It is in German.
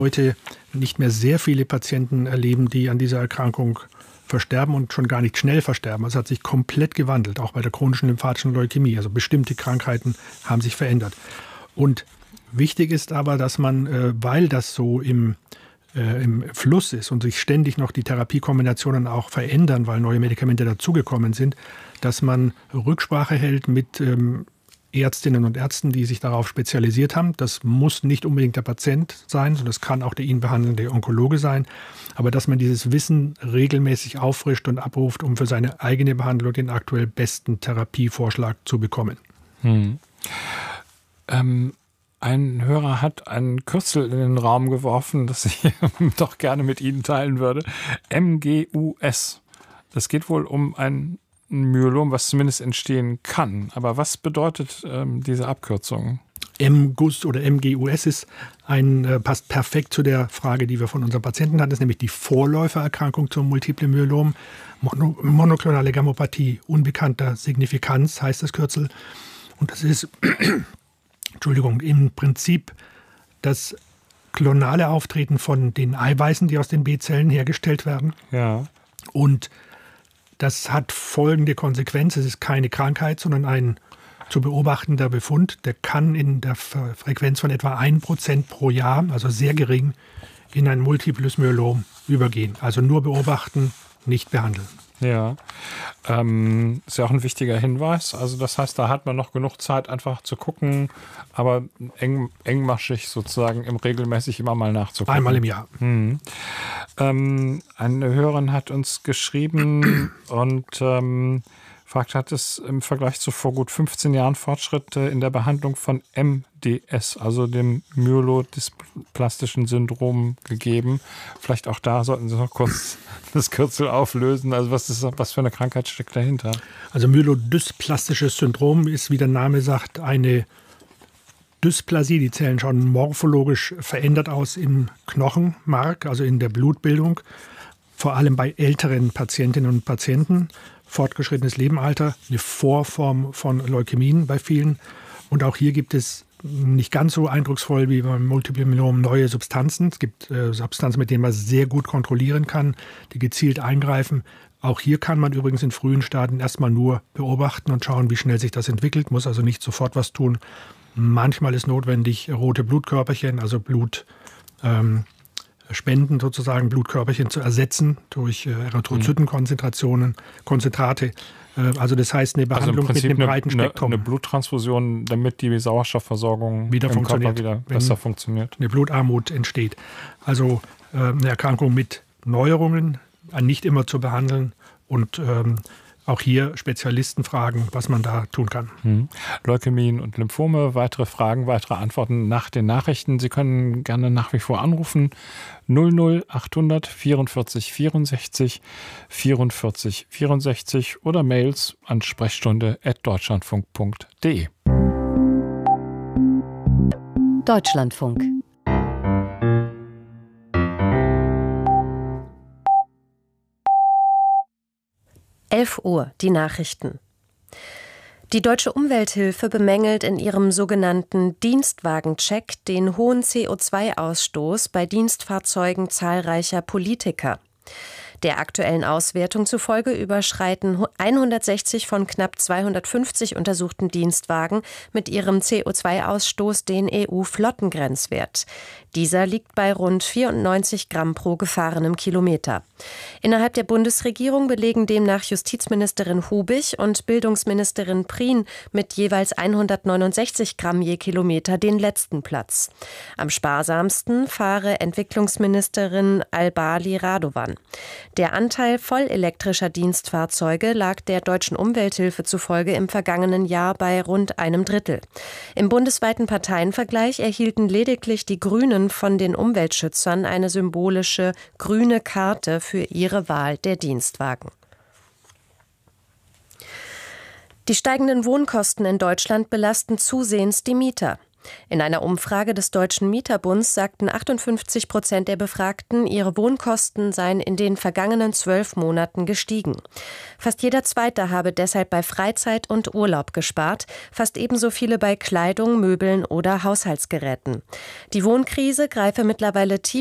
heute nicht mehr sehr viele Patienten erleben, die an dieser Erkrankung versterben und schon gar nicht schnell versterben. Es hat sich komplett gewandelt, auch bei der chronischen lymphatischen Leukämie. Also bestimmte Krankheiten haben sich verändert. Und wichtig ist aber, dass man, weil das so im Fluss ist und sich ständig noch die Therapiekombinationen auch verändern, weil neue Medikamente dazugekommen sind, dass man Rücksprache hält mit Ärztinnen und Ärzten, die sich darauf spezialisiert haben. Das muss nicht unbedingt der Patient sein, sondern das kann auch der ihn behandelnde Onkologe sein. Aber dass man dieses Wissen regelmäßig auffrischt und abruft, um für seine eigene Behandlung den aktuell besten Therapievorschlag zu bekommen. Ein Hörer hat ein Kürzel in den Raum geworfen, das ich doch gerne mit Ihnen teilen würde. MGUS. Das geht wohl um ein Myelom, was zumindest entstehen kann. Aber was bedeutet diese Abkürzung? MGUS oder MGUS passt perfekt zu der Frage, die wir von unseren Patienten hatten. Das ist nämlich die Vorläufererkrankung zum Multiplen Myelom. Monoklonale Gammopathie unbekannter Signifikanz heißt das Kürzel. Und das ist im Prinzip das klonale Auftreten von den Eiweißen, die aus den B-Zellen hergestellt werden. Ja. Und das hat folgende Konsequenz. Es ist keine Krankheit, sondern ein zu beobachtender Befund. Der kann in der Frequenz von etwa 1% pro Jahr, also sehr gering, in ein Multiples Myelom übergehen. Also nur beobachten, nicht behandeln. Ja, ist ja auch ein wichtiger Hinweis. Also das heißt, da hat man noch genug Zeit, einfach zu gucken, aber engmaschig sozusagen regelmäßig immer mal nachzugucken. Einmal im Jahr. Eine Hörerin hat uns geschrieben und fragt, hat es im Vergleich zu vor gut 15 Jahren Fortschritte in der Behandlung von MDS, also dem myelodysplasischen Syndrom, gegeben? Vielleicht auch da sollten Sie noch kurz das Kürzel auflösen. Also was für eine Krankheit steckt dahinter? Also myelodysplastisches Syndrom ist, wie der Name sagt, eine Dysplasie. Die Zellen schauen morphologisch verändert aus im Knochenmark, also in der Blutbildung, vor allem bei älteren Patientinnen und Patienten. Fortgeschrittenes Lebensalter, eine Vorform von Leukämien bei vielen. Und auch hier gibt es nicht ganz so eindrucksvoll wie beim Multiple Myelom neue Substanzen. Es gibt Substanzen, mit denen man sehr gut kontrollieren kann, die gezielt eingreifen. Auch hier kann man übrigens in frühen Stadien erstmal nur beobachten und schauen, wie schnell sich das entwickelt. Muss also nicht sofort was tun. Manchmal ist notwendig, rote Blutkörperchen, also Spenden sozusagen, Blutkörperchen zu ersetzen durch Erythrozytenkonzentrate. Also das heißt eine Behandlung mit einem breiten Spektrum. Eine Bluttransfusion, damit die Sauerstoffversorgung wieder im Körper wieder besser funktioniert. Eine Blutarmut entsteht. Also eine Erkrankung mit Neuerungen, nicht immer zu behandeln und auch hier Spezialisten fragen, was man da tun kann. Leukämien und Lymphome, weitere Fragen, weitere Antworten nach den Nachrichten. Sie können gerne nach wie vor anrufen. 00800 44 64 44 64 oder Mails an sprechstunde@deutschlandfunk.de. Deutschlandfunk. Uhr, die Nachrichten. Die Deutsche Umwelthilfe bemängelt in ihrem sogenannten Dienstwagencheck den hohen CO2-Ausstoß bei Dienstfahrzeugen zahlreicher Politiker. Der aktuellen Auswertung zufolge überschreiten 160 von knapp 250 untersuchten Dienstwagen mit ihrem CO2-Ausstoß den EU-Flottengrenzwert. Dieser liegt bei rund 94 Gramm pro gefahrenem Kilometer. Innerhalb der Bundesregierung belegen demnach Justizministerin Hubig und Bildungsministerin Prien mit jeweils 169 Gramm je Kilometer den letzten Platz. Am sparsamsten fahre Entwicklungsministerin Albali Radovan. Der Anteil vollelektrischer Dienstfahrzeuge lag der Deutschen Umwelthilfe zufolge im vergangenen Jahr bei rund einem Drittel. Im bundesweiten Parteienvergleich erhielten lediglich die Grünen von den Umweltschützern eine symbolische grüne Karte für ihre Wahl der Dienstwagen. Die steigenden Wohnkosten in Deutschland belasten zusehends die Mieter. In einer Umfrage des Deutschen Mieterbunds sagten 58% der Befragten, ihre Wohnkosten seien in den vergangenen 12 Monaten gestiegen. Fast jeder Zweite habe deshalb bei Freizeit und Urlaub gespart, fast ebenso viele bei Kleidung, Möbeln oder Haushaltsgeräten. Die Wohnkrise greife mittlerweile tief